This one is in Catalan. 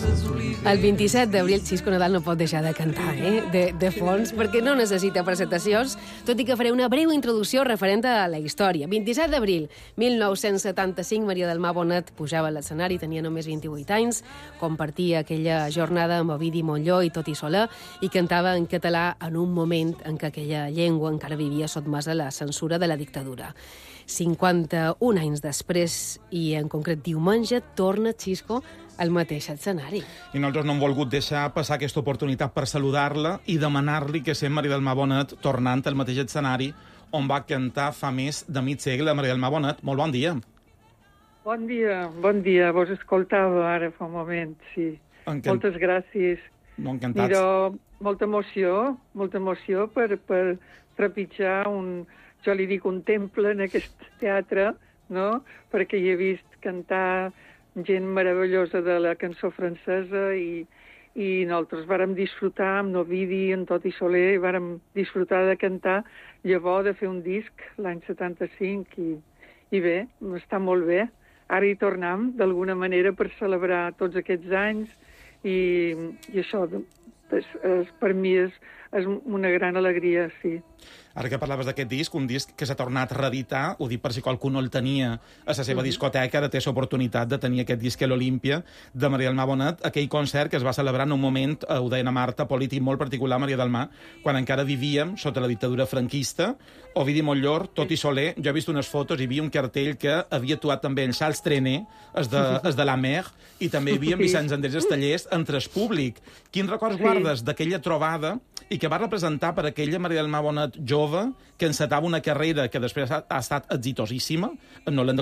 El 27 d'abril Xisco Nadal no pot deixar de cantar, de fons, perquè no necessita presentacions, tot i que faré una breu introducció referent a la història. 27 d'abril 1975, Maria del Mar Bonet pujava a l'escenari, tenia només 28 anys, compartia aquella jornada amb Ovidi Montllor i Toti Soler i cantava en català en un moment en què aquella llengua encara vivia sotmesa a la censura de la dictadura. 51 anys després, i en concret diumenge, torna Xisco al mateix escenari. I nosaltres no hem volgut deixar passar aquesta oportunitat per saludar-la i demanar-li que sent Maria del Mar Bonet tornant al mateix escenari on va cantar fa més de mig segle. Maria del Mar Bonet, molt bon dia. Bon dia. Vos escoltava ara fa un moment, sí. Moltes gràcies. No, encantats. Mira, molta emoció per trepitjar jo li dic un temple en aquest teatre, no? Perquè hi he vist cantar gent meravellosa de la cançó francesa i nosaltres vàrem disfrutar amb Ovidi, en Toti Soler, vàrem disfrutar de cantar, llavors de fer un disc l'any 75 i bé, està molt bé. Ara hi tornem, d'alguna manera, per celebrar tots aquests anys i això per mi és una gran alegria, sí. Ara que parlaves d'aquest disc, un disc que s'ha tornat a reeditar, ho dic per si qualcú no el tenia a la seva discoteca, ara té l'oportunitat de tenir aquest disc a l'Olímpia de Maria del Mar Bonet, aquell concert que es va celebrar en un moment, ho deia Marta, polític molt particular, Maria del Mar, quan encara vivíem sota la dictadura franquista. Ovidi Montllor, Toti Soler, jo he vist unes fotos i hi havia un cartell que havia actuat també en Charles Trenet, es de la Mer, i també hi havia en Vicenç Andrés Estellers entre el públic. Quins records guardes d'aquella trobada i que va representar per aquella Maria del Mar Bonet jove que encetava una carrera que després ha estat exitosíssima, no l'hem de